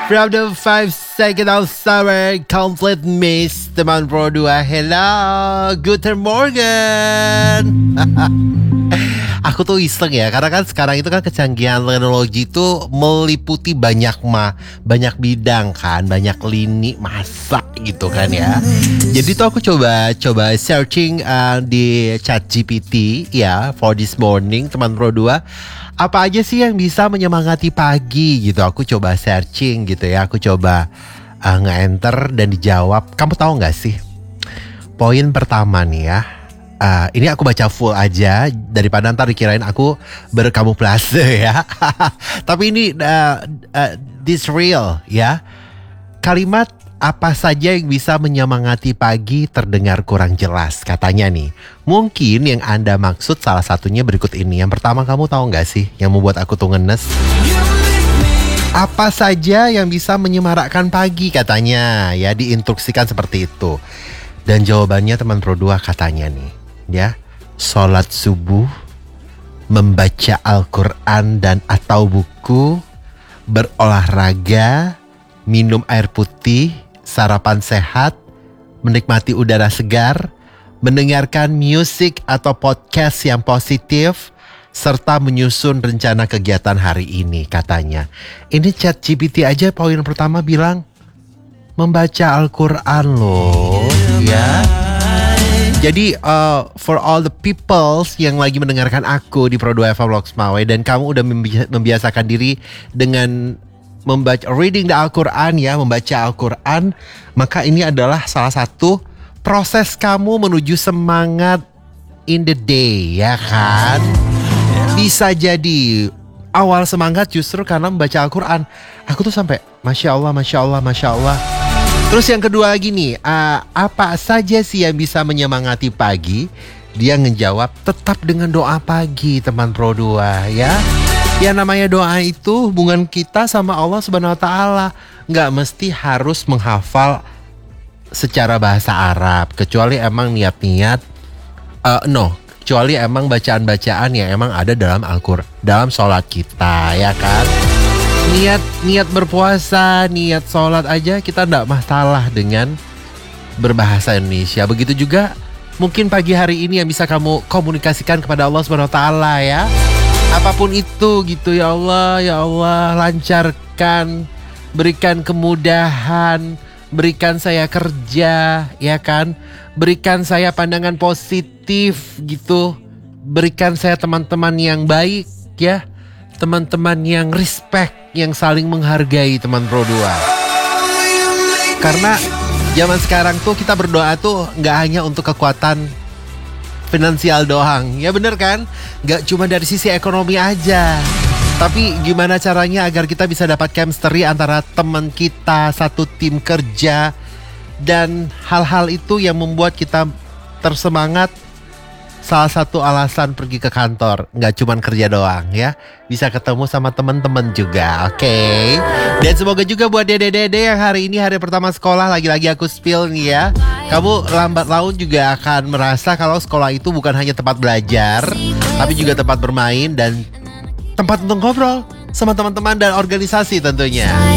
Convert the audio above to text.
From the 5 second of summer complete miss teman Pro 2. Hello, guten morgen. Aku tuh iseng ya, karena kan sekarang itu kan kecanggihan teknologi itu meliputi banyak bidang kan, banyak lini masak gitu kan ya. Jadi tuh aku coba searching di ChatGPT ya for this morning teman Pro 2. Apa aja sih yang bisa menyemangati pagi gitu. Aku coba searching gitu ya. Aku coba nge-enter dan dijawab. Kamu tahu gak sih? Poin pertama nih ya. Ini aku baca full aja daripada ntar dikirain aku berkamuflase ya. Tapi ini this real ya. Kalimat apa saja yang bisa menyemangati pagi terdengar kurang jelas katanya nih. Mungkin yang Anda maksud salah satunya berikut ini. Yang pertama, kamu tahu gak sih yang membuat aku tuh ngenes? Apa saja yang bisa menyemarakkan pagi katanya ya, diinstruksikan seperti itu. Dan jawabannya teman Pro 2 katanya nih ya, sholat subuh, membaca Al-Quran dan atau buku, berolahraga, minum air putih, sarapan sehat, menikmati udara segar, mendengarkan musik atau podcast yang positif, serta menyusun rencana kegiatan hari ini katanya. Ini ChatGPT aja poin pertama bilang membaca Al-Quran loh ya. Jadi for all the peoples yang lagi mendengarkan aku di Pro 2 FM Loks Mawai, dan kamu udah membiasakan diri dengan membaca reading the Al-Quran ya, membaca Al-Quran, maka ini adalah salah satu proses kamu menuju semangat in the day ya kan. Bisa jadi awal semangat justru karena membaca Al-Quran. Aku tuh sampai Masya Allah, Masya Allah, Masya Allah. Terus yang kedua lagi nih, apa saja sih yang bisa menyemangati pagi? Dia ngejawab tetap dengan doa pagi teman Pro 2 ya. Ya namanya doa itu hubungan kita sama Allah Subhanahu Wa Taala. Nggak mesti harus menghafal secara bahasa Arab, kecuali emang niat-niat kecuali emang bacaan-bacaan yang emang ada dalam Al-Qur'an, dalam sholat kita ya kan. Niat berpuasa, niat sholat aja kita nggak masalah dengan berbahasa Indonesia. Begitu juga mungkin pagi hari ini yang bisa kamu komunikasikan kepada Allah Subhanahu Wa Taala ya. Apapun itu gitu, ya Allah lancarkan, berikan kemudahan, berikan saya kerja ya kan, berikan saya pandangan positif gitu, berikan saya teman-teman yang baik ya, teman-teman yang respect, yang saling menghargai teman Pro 2. Karena zaman sekarang tuh kita berdoa tuh gak hanya untuk kekuatan finansial doang, ya bener kan? Gak cuma dari sisi ekonomi aja, tapi gimana caranya agar kita bisa dapat chemistry antara teman kita, satu tim kerja, dan hal-hal itu yang membuat kita tersemangat. Salah satu alasan pergi ke kantor, gak cuma kerja doang ya, bisa ketemu sama teman-teman juga, oke? Dan semoga juga buat dede-dede yang hari ini hari pertama sekolah, lagi-lagi aku spill nih ya, kamu lambat laun juga akan merasa kalau sekolah itu bukan hanya tempat belajar, tapi juga tempat bermain dan tempat untuk ngobrol sama teman-teman dan organisasi tentunya.